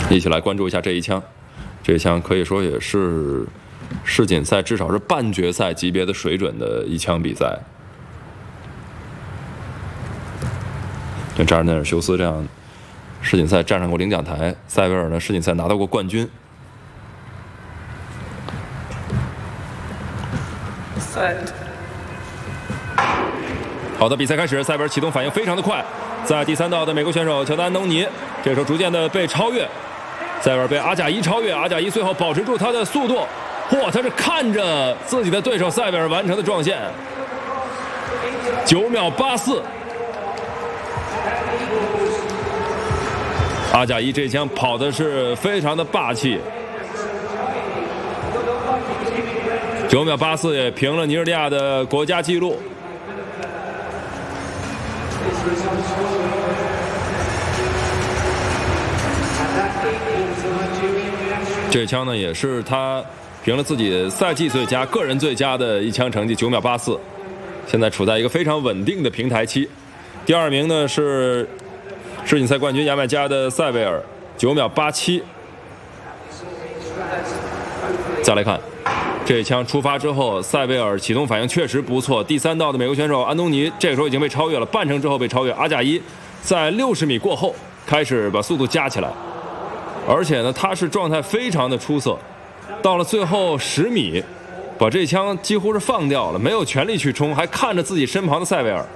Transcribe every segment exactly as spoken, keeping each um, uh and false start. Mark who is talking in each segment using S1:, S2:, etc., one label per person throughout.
S1: 一起来关注一下这一枪，这一枪可以说也是世锦赛至少是半决赛级别的水准的一枪比赛。像扎尔内尔修斯这样世锦赛站上过领奖台，塞维尔呢世锦赛拿到过冠军。好的，比赛开始，塞维尔启动反应非常的快，在第三道的美国选手乔丹·安东尼这时候逐渐的被超越，塞维尔被阿贾伊超越，阿贾伊最后保持住他的速度，嚯，他是看着自己的对手塞维尔完成的撞线，九秒八四。阿贾伊这枪跑的是非常的霸气，九秒八四也平了尼日利亚的国家纪录。这枪呢也是他平了自己赛季最佳、个人最佳的一枪成绩九秒八四，现在处在一个非常稳定的平台期。第二名呢是世锦赛冠军牙买加的塞维尔，九秒八七。再来看这一枪出发之后，塞维尔启动反应确实不错。第三道的美国选手安东尼这个时候已经被超越了，半程之后被超越。阿贾伊在六十米过后开始把速度加起来，而且呢他是状态非常的出色，到了最后十米把这枪几乎是放掉了，没有全力去冲，还看着自己身旁的塞维尔。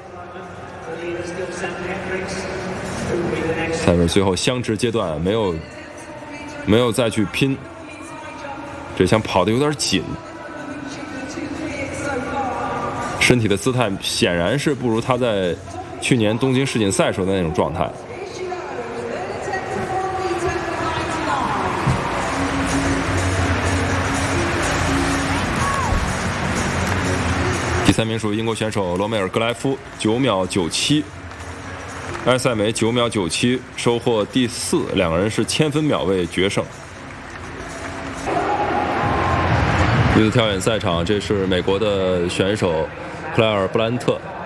S1: 塞维尔最后相持阶段没有没有再去拼，这枪跑得有点紧，身体的姿态显然是不如他在去年东京世锦赛时候的那种状态。第三名属于英国选手罗梅尔·格莱夫，九秒九七。埃塞梅九秒九七收获第四，两个人是千分秒位决胜。女子跳远赛场，这是美国的选手克莱尔·布兰特